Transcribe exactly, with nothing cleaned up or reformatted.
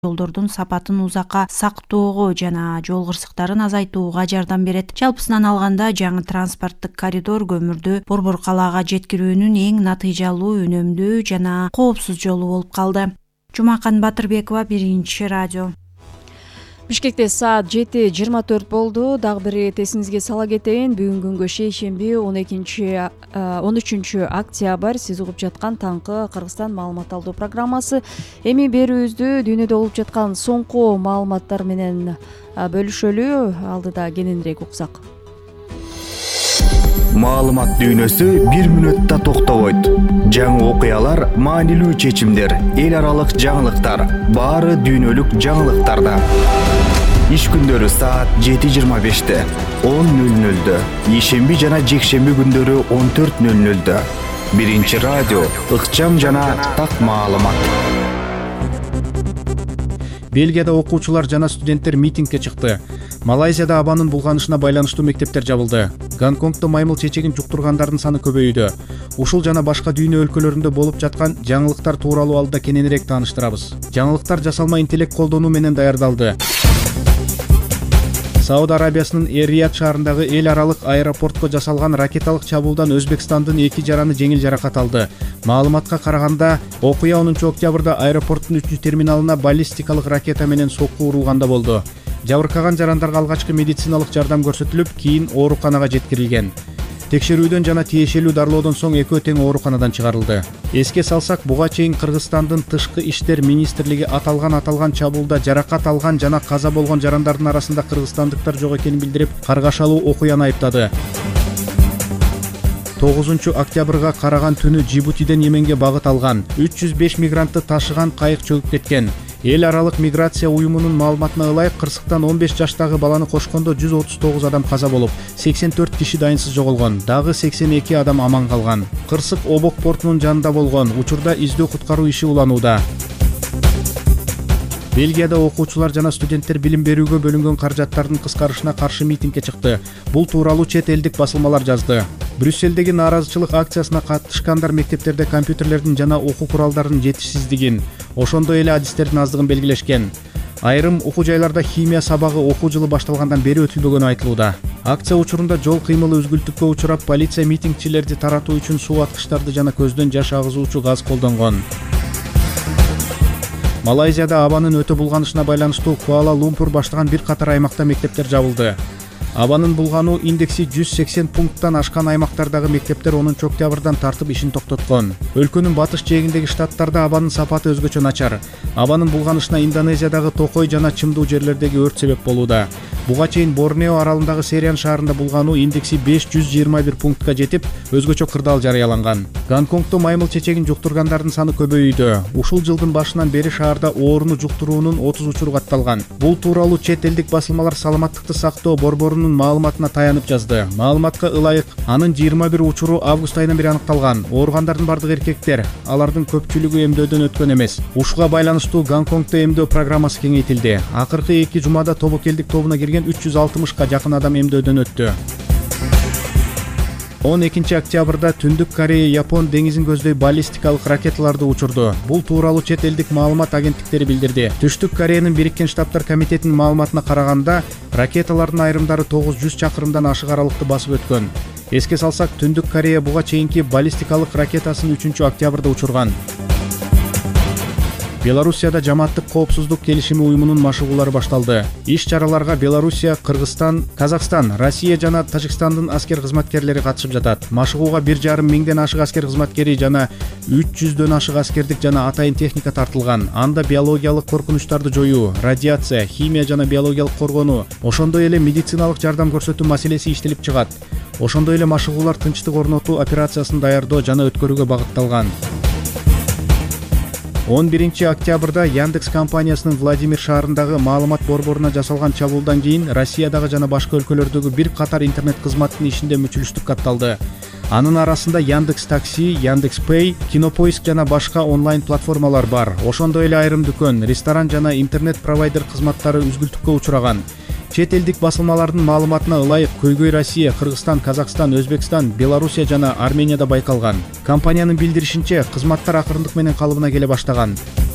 жолдордун сапатын узакка сактоого жана жол кырсыктарын азайтууга жардам берет. Жалпысынан алганда жаңы транспорттук коридор көмүрдү Борбор калаага жеткирүүнүн эң натыйжалуу, үнөмдүү жана коопсуз жолу болуп калды. Жумакан Батырбекова, Биринчи радио. Бишкекте саат жети жыйырма төрт болду. Дагы бир ирет эсиңизге сала кетейин. Бүгүнкү күнгө шейшемби он үчүнчү октябрь сиз угуп жаткан таңкы Кыргызстан маалымат алуу программасы. Эми берүүбүздү дүйнөдө болуп жаткан соңку маалыматтар менен бөлүшөлү. Алдыда кененирээк уксак. Маалымат дүйнөсү бир мүнөттө токтобойт. Жаңы окуялар, маанилүү чечимдер, эл аралык жаңылыктар, баары дүйнөлүк жаңылыктарда. Иш күндөрү саат жети жыйырма беште, он нөл нөлдө, ишемби жана жекшемби күндөрү он төрт нөл нөлдө. Биринчи радио, ыкчам жана так маалымат. Бельгияда окуучулар жана студенттер митингге чыкты. Малайзияда абанын булганышына байланыштуу мектептер жабылды. Гонконгдо маймыл чечегин жуктургандардын саны көбөйдү. Ушул жана башка дүйнө өлкөлөрүндө болуп жаткан жаңылыктар тууралуу алда кененирээк тааныштырабыз. Жаңылыктар жасалма интеллект колдонуу менен даярдалды. Сауд Арабиясынын Эр-Рияд шаарындагы эл аралык аэропортко жасалган ракеталык чабуулдан Өзбекстандын эки жараны жеңил жаракат алды. Маалыматка караганда, окуя онунчу октябрда аэропорттун үчүнчү терминалына баллистикалык ракета менен сокку урулганда болду. Жабыркаган жарандарга алгачкы медициналык жардам көрсөтүлүп, кийин ооруканага жеткирилген. Текшерүүдөн жана тиешелүү дарылоодон соң экөө тең ооруканадан чыгарылды. Эске салсак, буга чейин Кыргызстандын Тышкы иштер министрлиги аталган аталган чабуулда жаракат алган жана каза болгон жарандардын арасында кыргызстандыктар жок экенин билдирип, каргашалуу окуяны айыптады. тогузунчу октябрга караган түнү Жибутиден Йеменге багыт алган үч жүз беш мигрантты ташыган кайык чөгүп кеткен. Эл аралык миграция уюмунун маалыматына ылайык, кырсыктан он беш жаштагы баланы кошкондо жүз отуз тогуз адам каза болуп, сексен төрт киши дайынсыз жоголгон, дагы сексен эки адам аман калган. Кырсык Обок портунун жанында болгон. Учурда издөө куткаруу иши уланууда. Бельгияда окуучулар жана студенттер билим берүүгө бөлүнгөн каражаттардын кыскарышына каршы митингге чыкты. Бул тууралуу чет элдик басылмалар жазды. Брюссельдеги нааразычылык акциясына катышкандар мектептерде компьютерлердин жана окуу куралдарынын жетишсиздигин, ошондой эле адистердин аздыгын белгилешкен. Айрым окуу жайларда химия сабагы окуу жылы башталгандан бери өтүлбөгөнү айтылууда. Акция учурунда жол кыймылы үзгүлтүккө учурап, полиция митингчилерди таратуу үчүн суу аткычтарды жана көздөн жаш агызуучу газ колдонгон. Малайзияда абанын өтө булганышына байланыштуу Куала-Лумпур баштаган бир катар аймакта мектептер жабылды. Абанын булгануу индекси жүз сексен пункттан ашкан аймактардагы мектептер онунчу октябрдан тартып ишин токтоткон. Өлкөнүн батыш жээгиндеги штаттарда абанын сапаты өзгөчө начар. Абанын булганышына Индонезиядагы Токой жана чымдуу жерлердеги өрт себеп болууда. Буга чейин Борнео аралындагы Сериан шаарында булгануу индекси беш жүз жыйырма бир пунктка жетип, өзгөчө кырдаал жарыяланган. Гонконгдо маймыл чечегин жуктургандардын саны көбөйдү. Ушул жылдын башынан бери шаарда ооруну жуктуруунун отуз учуру катталган. Бул тууралуу чет элдик басылмалар саламаттыкты сактоо борборунун маалыматына таянып жазды. Маалыматка ылайык, анын жыйырма бир учуру август айынан бери аныкталган. Ооругандардын бардыгы эркектер, алардын көпчүлүгү эмдөөдөн өткөн эмес. Ушуга байланыштуу Гонконгдо эмдөө программасы кеңейтилди. Акыркы эки жумада тобокелдик тобуна кирген үч жүз алтымышка жакын адам эмдөөдөн өттү. он экинчи октябрда Түндүк Корея Япон деңизин көздөй баллистикалык ракеталарды учурду. Бул тууралуу чет элдик маалымат агенттиктери билдирди. Түштүк Кореянын Бириккен Штаттар комитетинин маалыматына караганда, ракеталардын айрымдары тогуз жүз чакырымдан ашык аралыкты басып өткөн. Эске салсак, Түндүк Корея буга чейинки баллистикалык ракетасын үчүнчү октябрда учурган. Белоруссияда жамааттык коопсуздук келишими уюмунун машыгуулары башталды. Иш чараларга Белоруссия, Кыргызстан, Казакстан, Россия жана Тажикстандын аскер кызматкерлери катышып жатат. Машыгууга бир жарым миңден ашык аскер кызматкери жана үч жүздөн ашык аскердик жана атайын техника тартылган. Анда биологиялык коркунучтарды жоюу, радиация, химия жана биологиялык коргонуу, ошондой эле медициналык жардам көрсөтүү маселеси иштелип чыгат. Ошондой эле машыгуулар тынчтык орнотуу операциясын даярдоо жана өткөрүүгө багытталган. он биринчи октябрда Яндекс компаниясынын Владимир шаарындагы маалымат борборуна жасалган чабуулдан кийин Россиядагы жана башка өлкөлөрдөгү бир катар интернет кызматынын ишинде мүчүлүштүк катталды. Анын арасында Яндекс Такси, Яндекс Пэй, Кинопоиск жана башка онлайн платформалар бар. Ошондой эле айрым дүкөн, ресторан жана интернет провайдер кызматтары үзгүлтүккө учураган. Чет элдик басылмалардын маалыматына ылайык көйгөй Россия, Кыргызстан, Казакстан, Өзбекстан, Белоруссия жана Арменияда байкалган. Компаниянын билдиришинче, кызматтар акырындык менен калыбына келе баштаган.